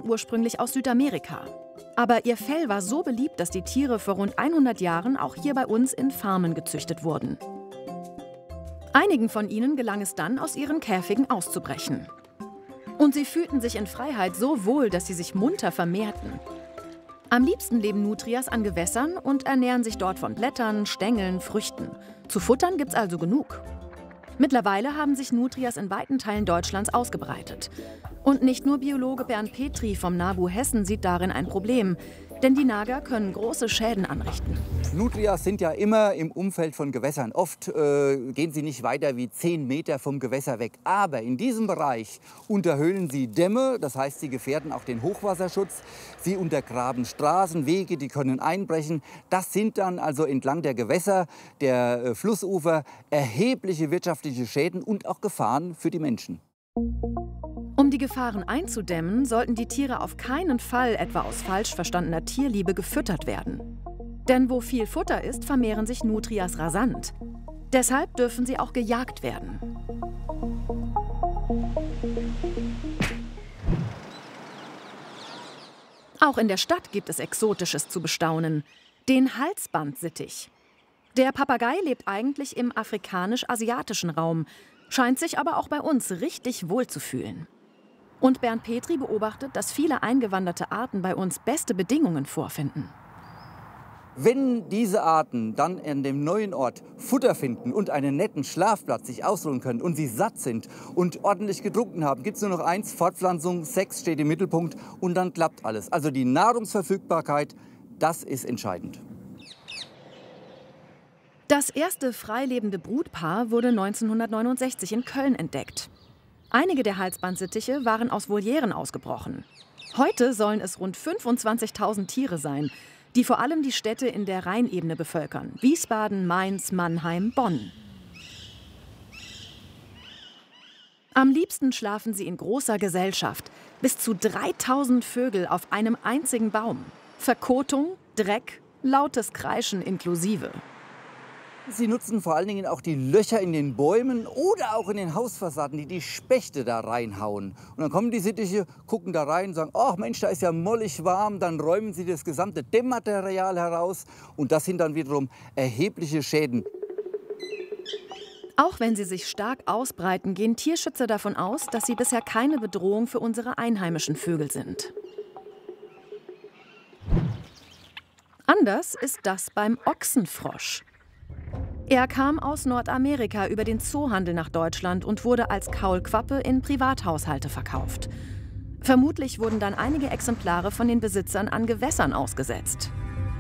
ursprünglich aus Südamerika. Aber ihr Fell war so beliebt, dass die Tiere vor rund 100 Jahren auch hier bei uns in Farmen gezüchtet wurden. Einigen von ihnen gelang es dann, aus ihren Käfigen auszubrechen. Und sie fühlten sich in Freiheit so wohl, dass sie sich munter vermehrten. Am liebsten leben Nutrias an Gewässern und ernähren sich dort von Blättern, Stängeln, Früchten. Zu futtern gibt's also genug. Mittlerweile haben sich Nutrias in weiten Teilen Deutschlands ausgebreitet. Und nicht nur Biologe Bernd Petri vom NABU Hessen sieht darin ein Problem. Denn die Nager können große Schäden anrichten. Nutrias sind ja immer im Umfeld von Gewässern. Oft gehen sie nicht weiter wie 10 Meter vom Gewässer weg. Aber in diesem Bereich unterhöhlen sie Dämme, das heißt, sie gefährden auch den Hochwasserschutz. Sie untergraben Straßen, Wege, die können einbrechen. Das sind dann also entlang der Gewässer, der Flussufer erhebliche wirtschaftliche Schäden und auch Gefahren für die Menschen. Um die Gefahren einzudämmen, sollten die Tiere auf keinen Fall etwa aus falsch verstandener Tierliebe gefüttert werden. Denn wo viel Futter ist, vermehren sich Nutrias rasant. Deshalb dürfen sie auch gejagt werden. Auch in der Stadt gibt es Exotisches zu bestaunen. Den Halsbandsittich. Der Papagei lebt eigentlich im afrikanisch-asiatischen Raum, scheint sich aber auch bei uns richtig wohl zu fühlen. Und Bernd Petri beobachtet, dass viele eingewanderte Arten bei uns beste Bedingungen vorfinden. Wenn diese Arten dann an dem neuen Ort Futter finden und einen netten Schlafplatz sich ausruhen können und sie satt sind und ordentlich getrunken haben, gibt es nur noch eins: Fortpflanzung, Sex steht im Mittelpunkt und dann klappt alles. Also die Nahrungsverfügbarkeit, das ist entscheidend. Das erste freilebende Brutpaar wurde 1969 in Köln entdeckt. Einige der Halsbandsittiche waren aus Volieren ausgebrochen. Heute sollen es rund 25.000 Tiere sein, die vor allem die Städte in der Rheinebene bevölkern: Wiesbaden, Mainz, Mannheim, Bonn. Am liebsten schlafen sie in großer Gesellschaft, bis zu 3000 Vögel auf einem einzigen Baum. Verkotung, Dreck, lautes Kreischen inklusive. Sie nutzen vor allen Dingen auch die Löcher in den Bäumen oder auch in den Hausfassaden, die die Spechte da reinhauen. Und dann kommen die Sittiche, gucken da rein und sagen: ach Mensch, da ist ja mollig warm. Dann räumen sie das gesamte Dämmmaterial heraus. Und das sind dann wiederum erhebliche Schäden. Auch wenn sie sich stark ausbreiten, gehen Tierschützer davon aus, dass sie bisher keine Bedrohung für unsere einheimischen Vögel sind. Anders ist das beim Ochsenfrosch. Er kam aus Nordamerika über den Zoohandel nach Deutschland und wurde als Kaulquappe in Privathaushalte verkauft. Vermutlich wurden dann einige Exemplare von den Besitzern an Gewässern ausgesetzt.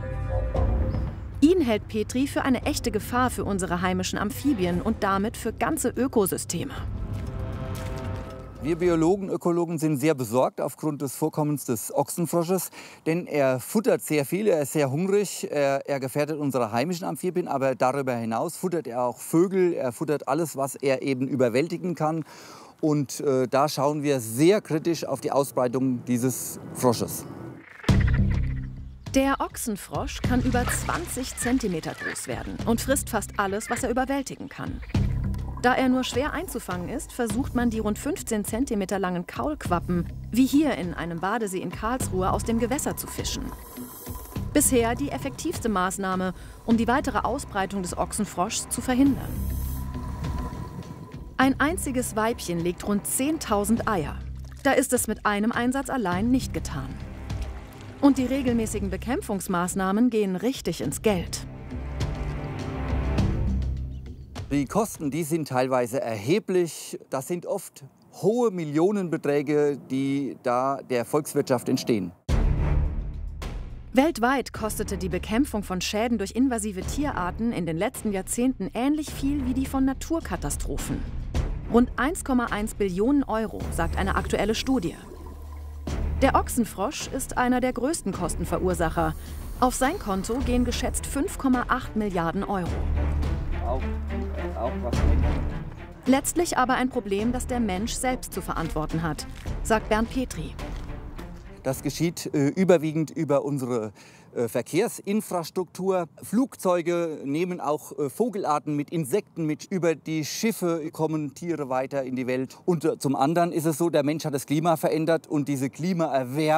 Ihn hält Petri für eine echte Gefahr für unsere heimischen Amphibien und damit für ganze Ökosysteme. Wir Biologen, Ökologen sind sehr besorgt aufgrund des Vorkommens des Ochsenfrosches, denn er futtert sehr viel, er ist sehr hungrig, er gefährdet unsere heimischen Amphibien, aber darüber hinaus futtert er auch Vögel, er futtert alles, was er eben überwältigen kann. Und da schauen wir sehr kritisch auf die Ausbreitung dieses Frosches. Der Ochsenfrosch kann über 20 cm groß werden und frisst fast alles, was er überwältigen kann. Da er nur schwer einzufangen ist, versucht man, die rund 15 cm langen Kaulquappen, wie hier in einem Badesee in Karlsruhe, aus dem Gewässer zu fischen. Bisher die effektivste Maßnahme, um die weitere Ausbreitung des Ochsenfroschs zu verhindern. Ein einziges Weibchen legt rund 10.000 Eier. Da ist es mit einem Einsatz allein nicht getan. Und die regelmäßigen Bekämpfungsmaßnahmen gehen richtig ins Geld. Die Kosten, die sind teilweise erheblich. Das sind oft hohe Millionenbeträge, die da der Volkswirtschaft entstehen. Weltweit kostete die Bekämpfung von Schäden durch invasive Tierarten in den letzten Jahrzehnten ähnlich viel wie die von Naturkatastrophen. Rund 1,1 Billionen Euro, sagt eine aktuelle Studie. Der Ochsenfrosch ist einer der größten Kostenverursacher. Auf sein Konto gehen geschätzt 5,8 Milliarden Euro. Letztlich aber ein Problem, das der Mensch selbst zu verantworten hat, sagt Bernd Petri. Das geschieht überwiegend über unsere Verkehrsinfrastruktur. Flugzeuge nehmen auch Vogelarten mit, Insekten mit. Über die Schiffe kommen Tiere weiter in die Welt. Und zum anderen ist es so, der Mensch hat das Klima verändert und diese Klimaerwärmung